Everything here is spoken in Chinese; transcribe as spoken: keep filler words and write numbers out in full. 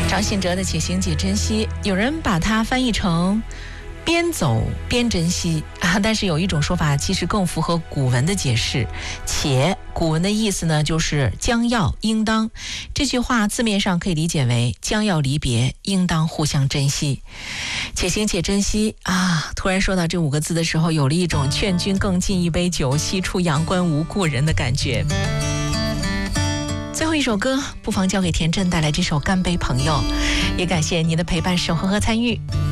张信哲的《且行且珍惜》，有人把它翻译成边走边珍惜啊，但是有一种说法其实更符合古文的解释。且古文的意思呢，就是将要应当，这句话字面上可以理解为将要离别，应当互相珍惜。且行且珍惜啊！突然说到这五个字的时候，有了一种劝君更尽一杯酒，西出阳关无故人的感觉。最后一首歌，不妨交给田震带来这首《干杯朋友》，也感谢您的陪伴、守候和参与。